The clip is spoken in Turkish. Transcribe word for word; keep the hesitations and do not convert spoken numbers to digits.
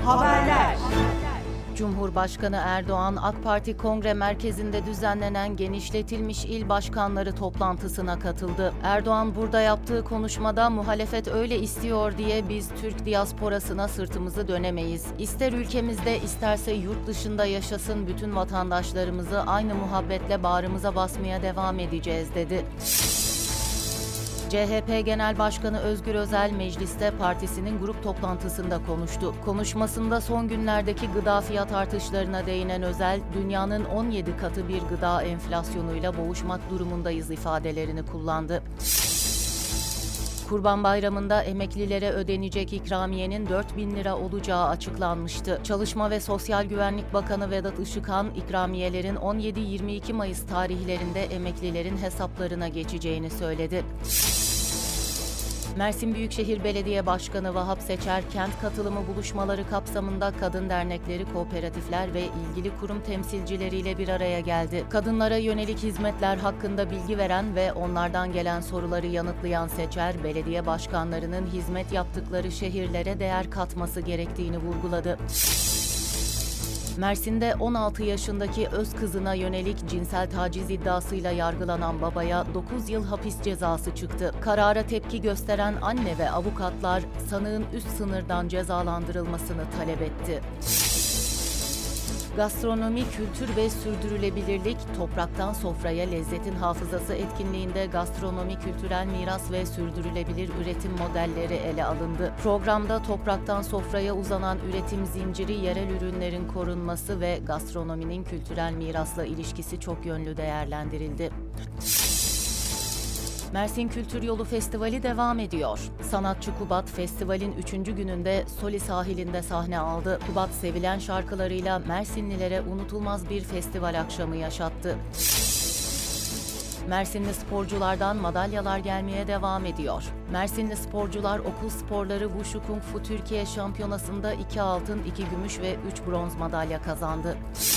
Haberler. Cumhurbaşkanı Erdoğan, AK Parti Kongre Merkezi'nde düzenlenen genişletilmiş il başkanları toplantısına katıldı. Erdoğan burada yaptığı konuşmada muhalefet öyle istiyor diye biz Türk diasporasına sırtımızı dönemeyiz. İster ülkemizde isterse yurt dışında yaşasın bütün vatandaşlarımızı aynı muhabbetle bağrımıza basmaya devam edeceğiz dedi. C H P Genel Başkanı Özgür Özel mecliste partisinin grup toplantısında konuştu. Konuşmasında son günlerdeki gıda fiyat artışlarına değinen Özel, dünyanın on yedi katı bir gıda enflasyonuyla boğuşmak durumundayız ifadelerini kullandı. Kurban Bayramı'nda emeklilere ödenecek ikramiyenin dört bin lira olacağı açıklanmıştı. Çalışma ve Sosyal Güvenlik Bakanı Vedat Işıkhan, ikramiyelerin on yedi yirmi iki Mayıs tarihlerinde emeklilerin hesaplarına geçeceğini söyledi. Mersin Büyükşehir Belediye Başkanı Vahap Seçer, kent katılımı buluşmaları kapsamında kadın dernekleri, kooperatifler ve ilgili kurum temsilcileriyle bir araya geldi. Kadınlara yönelik hizmetler hakkında bilgi veren ve onlardan gelen soruları yanıtlayan Seçer, belediye başkanlarının hizmet yaptıkları şehirlere değer katması gerektiğini vurguladı. Mersin'de on altı yaşındaki öz kızına yönelik cinsel taciz iddiasıyla yargılanan babaya dokuz yıl hapis cezası çıktı. Karara tepki gösteren anne ve avukatlar sanığın üst sınırdan cezalandırılmasını talep etti. Gastronomi, kültür ve sürdürülebilirlik, topraktan sofraya lezzetin hafızası etkinliğinde gastronomi, kültürel miras ve sürdürülebilir üretim modelleri ele alındı. Programda topraktan sofraya uzanan üretim zinciri, yerel ürünlerin korunması ve gastronominin kültürel mirasla ilişkisi çok yönlü değerlendirildi. Mersin Kültür Yolu Festivali devam ediyor. Sanatçı Kubat, festivalin üçüncü gününde Soli sahilinde sahne aldı. Kubat, sevilen şarkılarıyla Mersinlilere unutulmaz bir festival akşamı yaşattı. Mersinli sporculardan madalyalar gelmeye devam ediyor. Mersinli sporcular okul sporları Wushu Kung Fu Türkiye Şampiyonası'nda iki altın, iki gümüş ve üç bronz madalya kazandı.